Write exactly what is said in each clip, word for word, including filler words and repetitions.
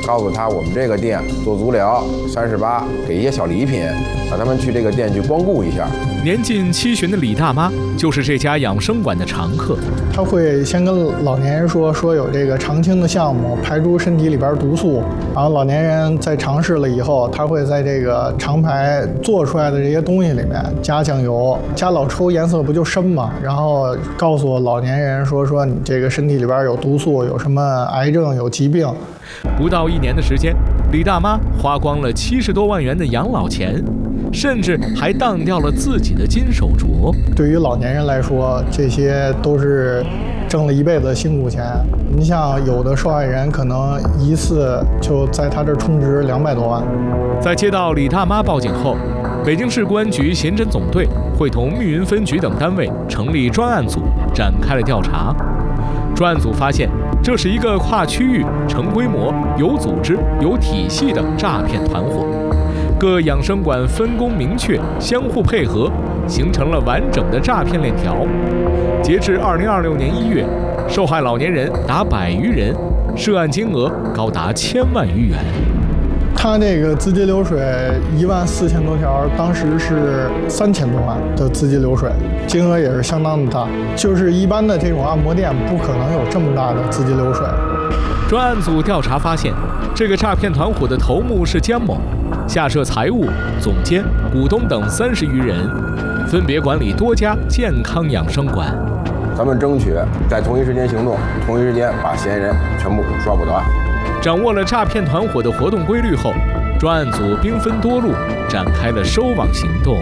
告诉他我们这个店做足疗、三十八，给一些小礼品，让他们去这个店去光顾一下。 年近七旬的李大妈就是这家养生馆的常客。 他会先跟老年人说说有这个常青的项目，排出身体里边毒素，然后老年人在尝试了以后，他会在这个厂牌做出来的这些东西里面加酱油、加老抽，颜色不就深吗？然后告诉老年人说说你这个身体里边有毒素，有什么癌症、有疾病。 不到一年的时间，李大妈花光了七十多万元的养老钱，甚至还当掉了自己的金手镯。 对于老年人来说，这些都是挣了一辈子的辛苦钱。你像有的受害人可能一次就在他这儿充值两百多万。 在接到李大妈报警后，北京市公安局刑侦总队会同密云分局等单位成立专案组，展开了调查。专案组发现，这是一个跨区域、成规模、有组织、有体系的诈骗团伙。各养生馆分工明确，相互配合，形成了完整的诈骗链条。截至二零二六年一月，受害老年人达百余人，涉案金额高达千万余元。 他这个资金流水一万四千多条，当时是三千多万的资金流水，金额也是相当的大。就是一般的这种按摩店不可能有这么大的资金流水。 专案组调查发现，这个诈骗团伙的头目是姜某，下设财务、总监、股东等三十余人，分别管理多家健康养生馆。 咱们争取在同一时间行动，同一时间把嫌疑人全部抓捕到案。 掌握了诈骗团伙的活动规律后，专案组兵分多路，展开了收网行动。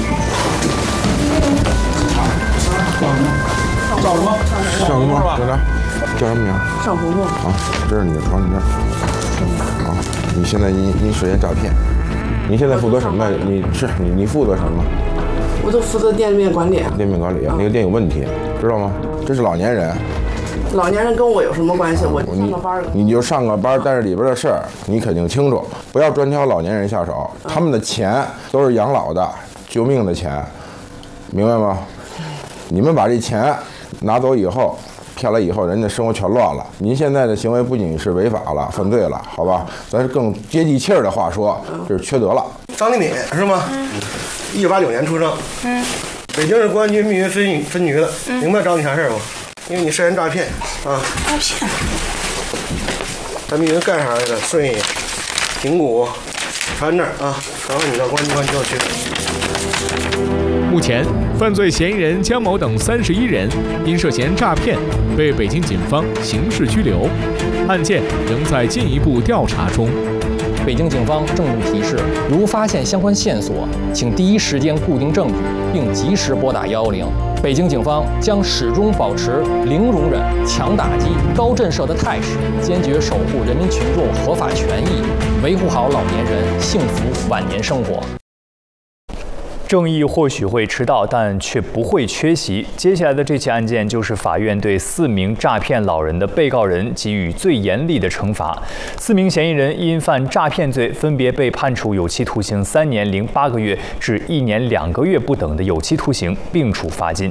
叫什么？叫什么？叫啥？叫什么名？ 尚红红。 啊，这是你的床，你这。啊，你现在你你涉嫌诈骗，你现在负责什么？你是你你负责什么？ 我就负责店面管理。 店面管理，那个店有问题，知道吗？这是老年人。 老年人跟我有什么关系？我上个班， 你就上个班，但是里边的事儿你肯定清楚，不要专挑老年人下手。他们的钱都是养老的、救命的钱，明白吗？你们把这钱拿走以后，骗了以后，人家生活全乱了。您现在的行为不仅是违法了、犯罪了，好吧？咱是更接地气儿的话说，这是缺德了。 张丽敏是吗？嗯。一九八九年出生。嗯。北京市公安局密云分局分局的，嗯、明白找你啥事儿吗？因为你涉嫌诈骗啊！ 诈骗！ 咱密云干啥来的？顺义、平谷、川那儿啊，然后你到公安机关就要去。 目前，犯罪嫌疑人姜某等三十一人因涉嫌诈骗，被北京警方刑事拘留，案件仍在进一步调查中。 北京警方郑重提示：如发现相关线索，请第一时间固定证据，并及时拨打幺幺零。北京警方将始终保持零容忍、强打击、高震慑的态势，坚决守护人民群众合法权益，维护好老年人幸福晚年生活。 正义或许会迟到，但却不会缺席。接下来的这起案件就是法院对四名诈骗老人的被告人给予最严厉的惩罚。四名嫌疑人因犯诈骗罪，分别被判处有期徒刑三年零八个月至一年两个月不等的有期徒刑，并处罚金。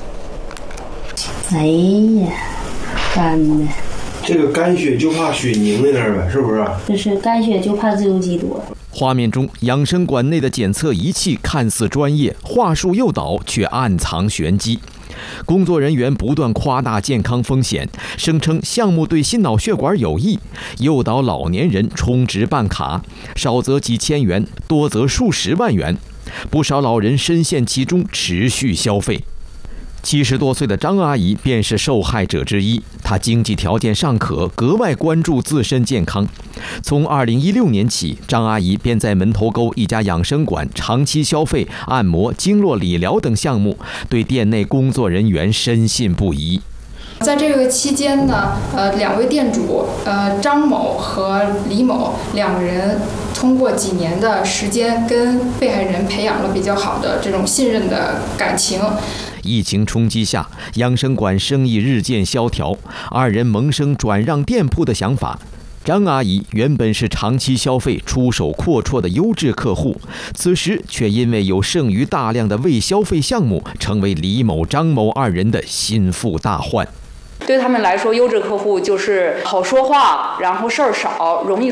哎呀，干的！ 这个干血就怕血凝在那儿呗，是不是？ 就是干血就怕自由基多。 画面中，养生馆内的检测仪器看似专业，话术诱导却暗藏玄机。工作人员不断夸大健康风险，声称项目对心脑血管有益，诱导老年人充值办卡，少则几千元，多则数十万元。不少老人深陷其中，持续消费。七十多岁的张阿姨便是受害者之一，她经济条件尚可，格外关注自身健康。从二零一六年起，张阿姨便在门头沟一家养生馆长期消费按摩、经络理疗等项目，对店内工作人员深信不疑。 在这个期间呢，呃，两位店主，呃，张某和李某两人通过几年的时间，跟被害人培养了比较好的这种信任的感情。 疫情冲击下，养生馆生意日渐萧条，二人萌生转让店铺的想法。张阿姨原本是长期消费、出手阔绰的优质客户，此时却因为有剩余大量的未消费项目，成为李某、张某二人的心腹大患。 对他们来说，优质客户就是好说话，然后事儿少，容易